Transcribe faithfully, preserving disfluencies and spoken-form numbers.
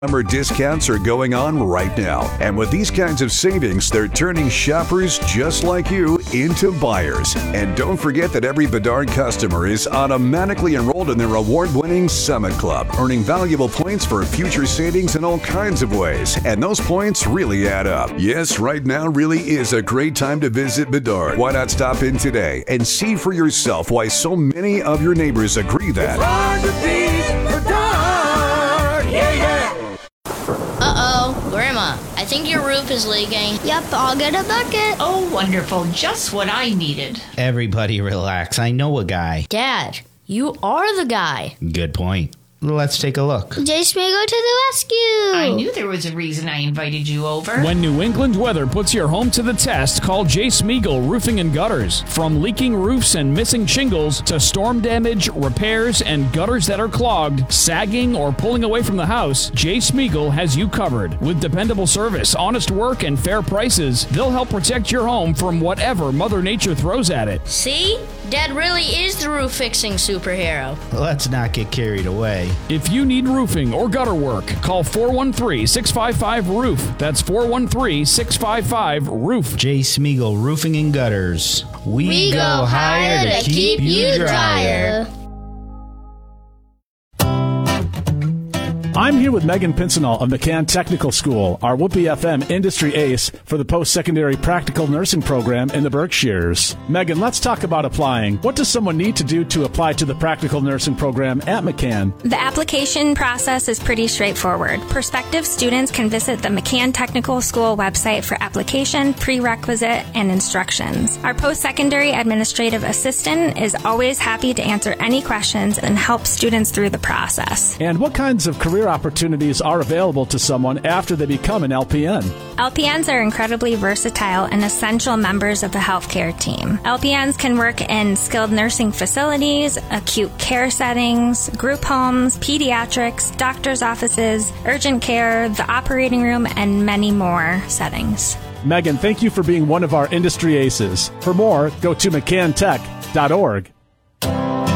Summer discounts are going on right now. And with these kinds of savings, they're turning shoppers just like you into buyers. And don't forget that every Bedard customer is automatically enrolled in their award-winning Summit Club, earning valuable points for future savings in all kinds of ways. And those points really add up. Yes, right now really is a great time to visit Bedard. Why not stop in today and see for yourself why so many of your neighbors agree that It's hard to beat Bedard. Yeah, yeah. Uh-oh, Grandma, I think your roof is leaking. Yep, I'll get a bucket. Oh, wonderful. Just what I needed. Everybody relax. I know a guy. Dad, you are the guy. Good point. Let's take a look. Jay Smigo to the rescue. I knew there was a reason I invited you over. When New England weather puts your home to the test, call Jay Smiegel Roofing and Gutters. From leaking roofs and missing shingles to storm damage, repairs, and gutters that are clogged, sagging, or pulling away from the house, Jay Smiegel has you covered. With dependable service, honest work, and fair prices, they'll help protect your home from whatever Mother Nature throws at it. See? Dad really is the roof-fixing superhero. Let's not get carried away. If you need roofing or gutter work, call four one three, six five five, roof. That's four one three, six five five, roof. Jay Smiegel Roofing and Gutters. We, We go, go higher to keep you drier. I'm here with Megan Pincinel of McCann Technical School, our Whoopee F M industry ace for the post-secondary practical nursing program in the Berkshires. Megan, let's talk about applying. What does someone need to do to apply to the practical nursing program at McCann? The application process is pretty straightforward. Prospective students can visit the McCann Technical School website for application, prerequisite, and instructions. Our post-secondary administrative assistant is always happy to answer any questions and help students through the process. And what kinds of career opportunities are available to someone after they become an L P N? L P Ns are incredibly versatile and essential members of the healthcare team. L P Ns can work in skilled nursing facilities, acute care settings, group homes, pediatrics, doctor's offices, urgent care, the operating room, and many more settings. Megan, thank you for being one of our industry aces. For more, go to mccann tech dot org.